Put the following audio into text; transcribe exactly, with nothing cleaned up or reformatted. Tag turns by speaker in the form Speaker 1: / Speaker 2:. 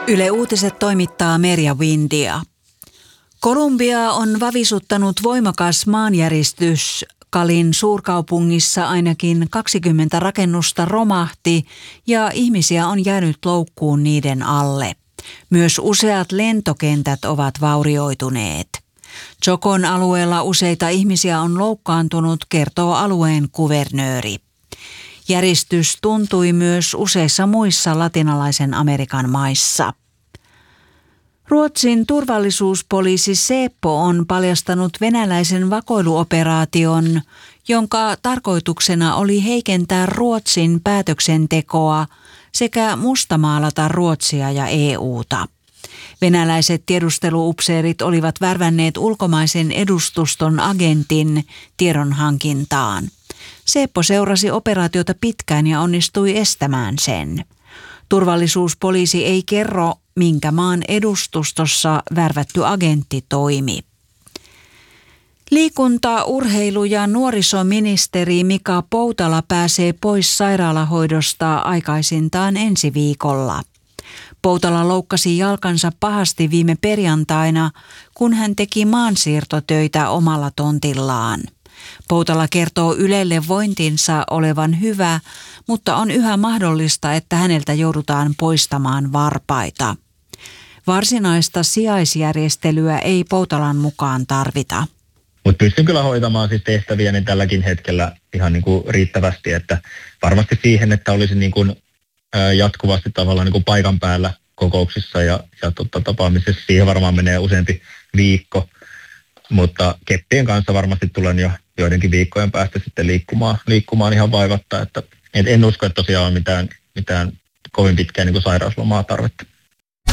Speaker 1: Yle Uutiset toimittaa Merja Windia. Kolumbia on vavisuttanut voimakas maanjäristys. Calin suurkaupungissa ainakin kaksikymmentä rakennusta romahti ja ihmisiä on jäänyt loukkuun niiden alle. Myös useat lentokentät ovat vaurioituneet. Chocón alueella useita ihmisiä on loukkaantunut, kertoo alueen kuvernööri. Järistys tuntui myös useissa muissa latinalaisen Amerikan maissa. Ruotsin turvallisuuspoliisi Säpo on paljastanut venäläisen vakoiluoperaation, jonka tarkoituksena oli heikentää Ruotsin päätöksentekoa sekä mustamaalata Ruotsia ja E U:ta. Venäläiset tiedusteluupseerit olivat värvänneet ulkomaisen edustuston agentin tiedonhankintaan. Säpo seurasi operaatiota pitkään ja onnistui estämään sen. Turvallisuuspoliisi ei kerro, minkä maan edustustossa värvätty agentti toimi. Liikunta-, urheilu- ja nuorisoministeri Mika Poutala pääsee pois sairaalahoidosta aikaisintaan ensi viikolla. Poutala loukkasi jalkansa pahasti viime perjantaina, kun hän teki maansiirtotöitä omalla tontillaan. Poutala kertoo Ylelle vointinsa olevan hyvä, mutta on yhä mahdollista, että häneltä joudutaan poistamaan varpaita. Varsinaista sijaisjärjestelyä ei Poutalan mukaan tarvita.
Speaker 2: Mutta pystyn kyllä hoitamaan siis tehtäviä niin tälläkin hetkellä ihan niin kuin riittävästi, että varmasti siihen, että olisi niin kuin jatkuvasti tavallaan niin kuin paikan päällä kokouksissa ja, ja totta, tapaamisessa, siihen varmaan menee useampi viikko, mutta keppien kanssa varmasti tulen jo joidenkin viikkojen päästä sitten liikkumaan, liikkumaan ihan vaivatta, että en usko, että tosiaan on mitään, mitään kovin pitkää niin kuin sairauslomaa tarvetta.